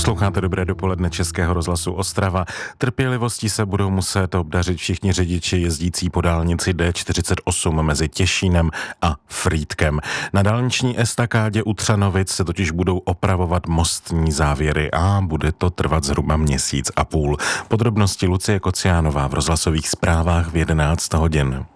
Posloucháte Dobré dopoledne Českého rozhlasu Ostrava. Trpělivostí se budou muset obdařit všichni řidiči jezdící po dálnici D48 mezi Těšínem a Frýdkem. Na dálniční estakádě u Třanovic se totiž budou opravovat mostní závěry a bude to trvat zhruba měsíc a půl. Podrobnosti Lucie Kociánová v rozhlasových zprávách v 11 hodin.